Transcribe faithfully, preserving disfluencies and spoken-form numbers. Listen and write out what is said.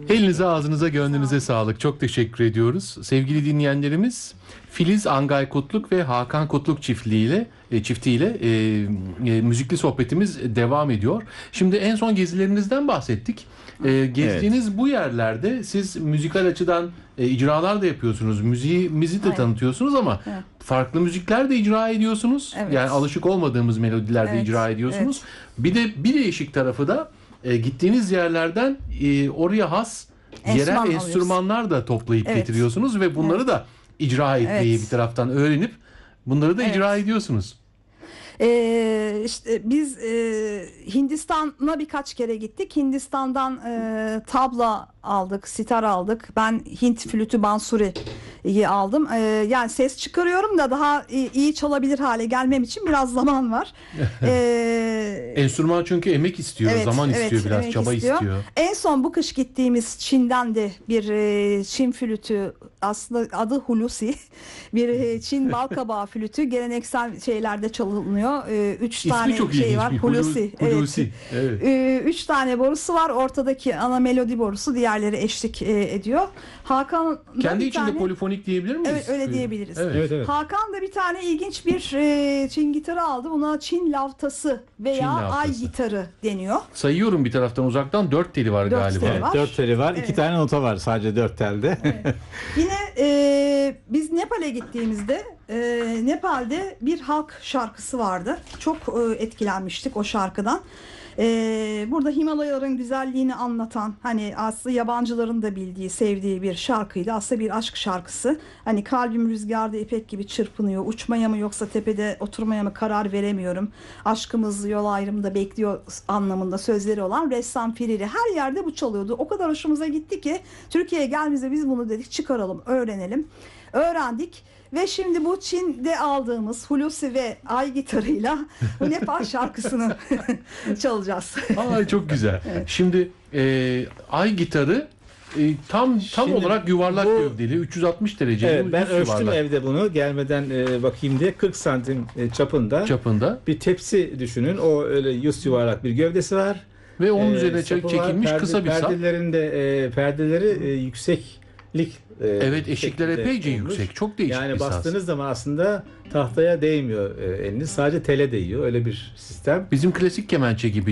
Elinize, ağzınıza, gönlünüze sağlık. Çok teşekkür ediyoruz. Sevgili dinleyenlerimiz, Filiz Angay Kutluk ve Hakan Kutluk çiftliğiyle e, çiftiyle e, e, müzikli sohbetimiz devam ediyor. Şimdi en son gezilerinizden bahsettik. E, gezdiğiniz evet. bu yerlerde siz müzikal açıdan e, icralar da yapıyorsunuz. Müziğimizi de evet. tanıtıyorsunuz ama evet. farklı müzikler de icra ediyorsunuz. Evet. Yani alışık olmadığımız melodiler de evet. icra ediyorsunuz. Evet. Bir de bir değişik tarafı da e, gittiğiniz yerlerden e, oraya has Enstrüman yerel enstrümanlar da toplayıp evet. getiriyorsunuz ve bunları evet. da icra etmeyi evet. bir taraftan öğrenip bunları da evet. icra ediyorsunuz. Ee, işte biz e, Hindistan'a birkaç kere gittik. Hindistan'dan e, tabla aldık, sitar aldık. Ben Hint flütü bansuri'yi aldım. Ee, yani ses çıkarıyorum da daha iyi çalabilir hale gelmem için biraz zaman var. Ee, Enstrüman çünkü emek istiyor, evet, zaman evet, istiyor, biraz çaba istiyor. istiyor. En son bu kış gittiğimiz Çin'den de bir e, Çin flütü, aslında adı Hulusi, bir e, Çin balkabağı flütü, geleneksel şeylerde çalınıyor. E, üç İsmi tane çok şey var. Hulusi. Hulusi. Evet. Evet. E, üç tane borusu var. Ortadaki ana melodi borusu, diğerleri eşlik e, ediyor. Hakan kendi içinde tane, polifonik diyebilir miyiz? Evet, öyle diyebiliriz. Evet. Evet, evet. Hakan da bir tane ilginç bir e, Çin gitarı aldı. Buna Çin lavtası veya Çin lavtası. Ay gitarı deniyor. Sayıyorum bir taraftan uzaktan, dört teli var dört galiba. Teli var. Dört teli var. Evet. İki tane nota var sadece dört telde. Evet. Yine e, biz Nepal'e gittiğimizde e, Nepal'de bir halk şarkısı vardı. Çok e, etkilenmiştik o şarkıdan. Ee, burada Himalayaların güzelliğini anlatan, hani aslında yabancıların da bildiği, sevdiği bir şarkıydı. Aslında bir aşk şarkısı. Hani kalbim rüzgarda ipek gibi çırpınıyor. Uçmaya mı yoksa tepede oturmaya mı karar veremiyorum. Aşkımız yol ayrımında bekliyor anlamında sözleri olan Ressam Firiri. Her yerde bu çalıyordu. O kadar hoşumuza gitti ki Türkiye'ye geldiğimizde biz bunu dedik, çıkaralım, öğrenelim. Öğrendik. Ve şimdi bu Çin'de aldığımız Hulusi ve Ay gitarıyla bu Nepal şarkısını çalacağız. Ay çok güzel. Evet. Şimdi e, Ay gitarı e, tam tam şimdi olarak yuvarlak bu, gövdeli, üç yüz altmış derece. Evet, ben ölçtüm yuvarlak. Evde bunu gelmeden e, bakayım diye, kırk santim e, çapında. Çapında. Bir tepsi düşünün. O öyle yüz yuvarlak bir gövdesi var. Ve onun üzerine e, çekilmiş perde, kısa bir sap. Perdelerinde e, perdeleri e, yükseklik. Ee, evet, eşikler epeyce yüksek. Çok değişik yani bir saz. Yani bastığınız zaman aslında tahtaya değmiyor e, eliniz. Sadece tele değiyor. Öyle bir sistem. Bizim klasik kemençe gibi